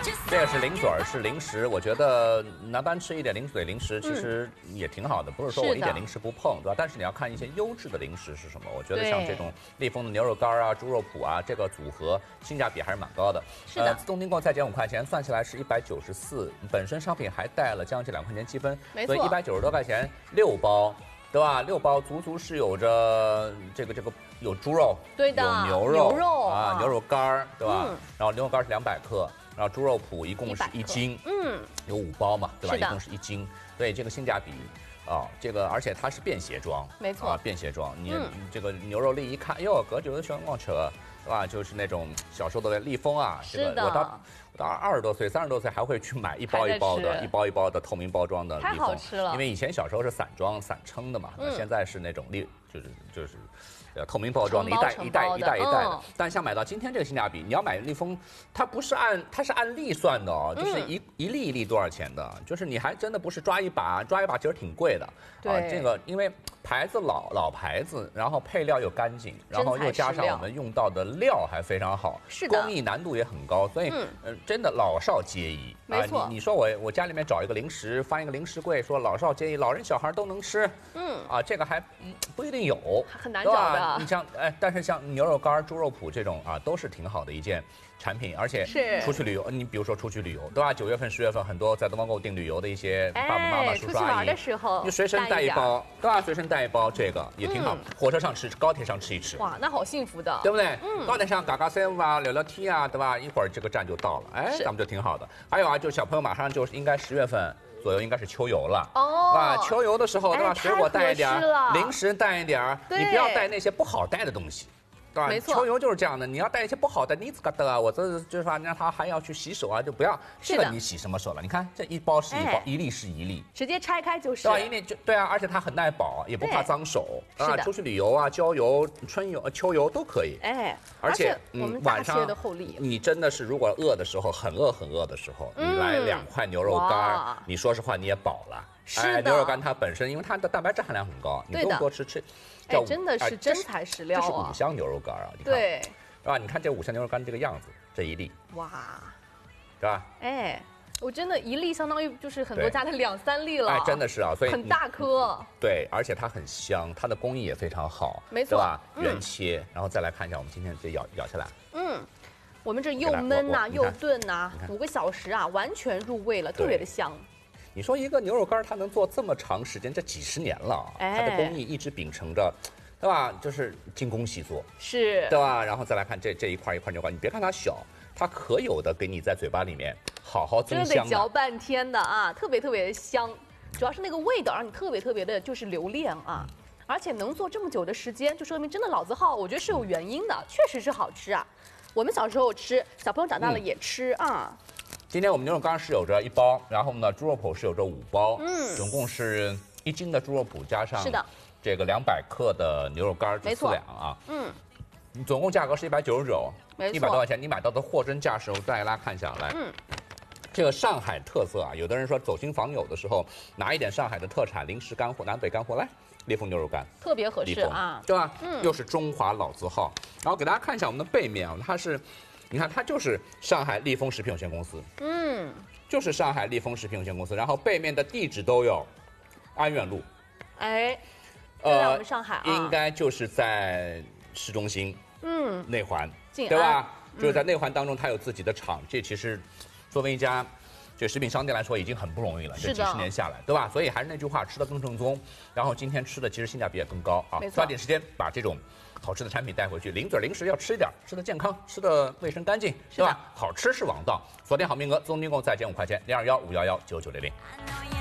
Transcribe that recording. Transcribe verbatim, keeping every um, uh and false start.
这个是零嘴儿，是零食。我觉得南班吃一点零嘴零食其实也挺好的，不是说我一点零食不碰，对吧？但是你要看一些优质的零食是什么。我觉得像这种立丰的牛肉干啊、猪肉脯啊，这个组合性价比还是蛮高的。 是的， 自动订购再减五块钱，算起来是一百九十四，本身商品还带了将近两块钱积分，所以一百九十多块钱六包。 对吧？六包足足是有着这个这个有猪肉， 对的， 有牛肉， 牛肉啊，牛肉干儿，对吧？ 嗯、 然后牛肉干是两百克，然后猪肉脯一共是一斤，嗯，有五包嘛，对吧？一共是一斤，所以这个性价比啊，这个而且它是便携装， 没错， 啊，便携装，你、嗯、这个牛肉粒一看，哎呦，隔就是小光车。 对吧？就是那种小时候的立丰啊，这个我到我到二十多岁、三十多岁还会去买一包一包的、一包一包的透明包装的立丰， 太好吃了。 因为以前小时候是散装、散称的嘛，那、嗯、现在是那种立就是就是。 呃，透明包装的，一袋一袋一袋一袋的。嗯、但像买到今天这个性价比，你要买立丰，它不是按它是按粒算的哦，就是一、嗯、一粒一粒多少钱的，就是你还真的不是抓一把，抓一把其实挺贵的。 对。 啊，这个因为牌子老老牌子，然后配料又干净，然后又加上我们用到的料还非常好， 是的。 工艺难度也很高，所以嗯、呃，真的老少皆宜。 没错。 啊、你你说我我家里面找一个零食，翻一个零食柜，说老少皆宜，老人小孩都能吃。嗯。啊，这个还嗯不一定有， 很难找的。 你像哎，但是像牛肉干、猪肉脯这种啊，都是挺好的一件产品，而且出去旅游，你比如说出去旅游，对吧？九月份、十月份，很多在东方购订旅游的一些爸爸妈妈、叔叔阿姨， 的时候你随身带一包，对吧？随身带一包，这个也挺好。火车上吃，高铁上吃一吃， 哇，那好幸福的， 对不对？嗯，高铁上嘎嘎三五啊，聊聊天啊，对吧？一会儿这个站就到了，哎，咱们就挺好的。还有啊，就是小朋友马上就是应该十月份。 左右应该是秋游了哦，啊，秋游的时候对吧？水果带一点，零食带一点，你不要带那些不好带的东西，对吧？ 没错， 秋游就是这样的，你要带一些不好的，你自个的啊，我这就是说让他还要去洗手啊，就不要这个你洗什么手了？你看这一包是一包，一粒是一粒， 直接拆开就是， 对吧？一粒就对啊，而且它很耐保，也不怕脏手啊。出去旅游啊，郊游、春游、秋游都可以。 哎， 而且嗯， 晚上的厚利， 你真的是如果饿的时候，很饿很饿的时候，你来两块牛肉干，你说实话你也饱了。 哎， 牛肉干它本身，因为它的蛋白质含量很高，你不用多吃吃。 哎，真的是真材实料啊！ 这是五香牛肉干啊，你看， 对， 是吧？你看这五香牛肉干这个样子，这一粒， 哇， 是吧？ 哎，我真的一粒相当于就是很多家的两三粒了， 哎，真的是啊，所以很大颗。 对，而且它很香，它的工艺也非常好， 没错， 对吧？原切，然后再来看一下我们今天这咬咬下来， 嗯。 我们这又焖呐，又炖呐，五个小时啊，完全入味了，特别的香。 你说一个牛肉干它能做这么长时间，这几十年了，它的工艺一直秉承着，对吧？就是精工细作， 是， 对吧？然后再来看这这一块一块牛肉干，你别看它小，它可有的给你在嘴巴里面好好增香， 真的得嚼半天的啊，特别特别的香，主要是那个味道让你特别特别的就是留恋啊。 而且能做这么久的时间，就说明真的老字号，我觉得是有原因的，确实是好吃啊。我们小时候吃，小朋友长大了也吃啊。 今天我们牛肉干是有着一包，然后呢，猪肉脯是有着五包，嗯，总共是一斤的猪肉脯加上是的这个两百克的牛肉干， 没错， 四两啊，嗯，总共价格是一百九十九，一百多块钱，你买到的货真价实，我再给大家看一下来，嗯。 这个上海特色啊，有的人说走亲访友的时候拿一点上海的特产零食干货，南北干货来，立丰牛肉干特别合适啊， 对吧？嗯，又是中华老字号。然后给大家看一下我们的背面啊，它是，你看它就是上海立丰食品有限公司，嗯，就是上海立丰食品有限公司。然后背面的地址都有，安远路， 哎，呃，我们上海啊， 应该就是在市中心，嗯，内环，对吧？ 嗯、 就是在内环当中，它有自己的厂，这其实。 作为一家这食品商店来说，已经很不容易了，这几十年下来，对吧？所以还是那句话，吃的更正宗。然后今天吃的其实性价比也更高啊，抓紧时间把这种好吃的产品带回去。零嘴零食要吃一点，吃的健康，吃的卫生干净，对吧？好吃是王道。锁定好名额，自动订购再减五块钱，零二幺五幺幺九九零零。